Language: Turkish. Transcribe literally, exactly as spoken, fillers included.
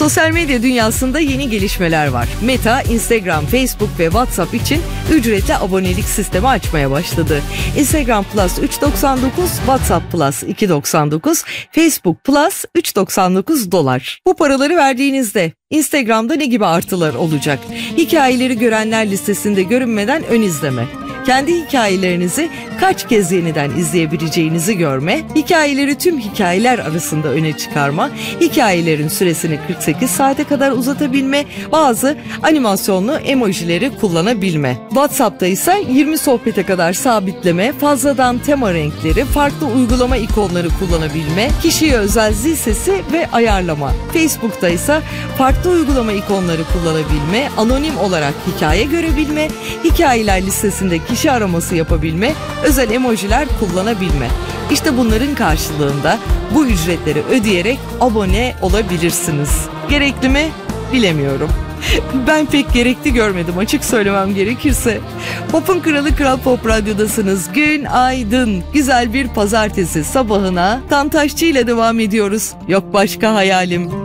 Sosyal medya dünyasında yeni gelişmeler var. Meta, Instagram, Facebook ve WhatsApp için ücretli abonelik sistemi açmaya başladı. Instagram Plus üç doksan dokuz, WhatsApp Plus iki doksan dokuz, Facebook Plus üç doksan dokuz dolar. Bu paraları verdiğinizde Instagram'da ne gibi artılar olacak? Hikayeleri görenler listesinde görünmeden ön izleme. Kendi hikayelerinizi kaç kez yeniden izleyebileceğinizi görme, hikayeleri tüm hikayeler arasında öne çıkarma, hikayelerin süresini kırk sekiz saate kadar uzatabilme, bazı animasyonlu emojileri kullanabilme. WhatsApp'ta ise yirmi sohbete kadar sabitleme, fazladan tema renkleri, farklı uygulama ikonları kullanabilme, kişiye özel zil sesi ve ayarlama. Facebook'ta ise farklı uygulama ikonları kullanabilme, anonim olarak hikaye görebilme, hikayeler listesinde kişi araması yapabilme, özel emojiler kullanabilme. İşte bunların karşılığında bu ücretleri ödeyerek abone olabilirsiniz. Gerekli mi? Bilemiyorum. Ben pek gerekli görmedim, açık söylemem gerekirse. Pop'un kralı Kral Pop Radyo'dasınız. Günaydın. Güzel bir pazartesi sabahına Tantaşçı ile devam ediyoruz. Yok başka hayalim.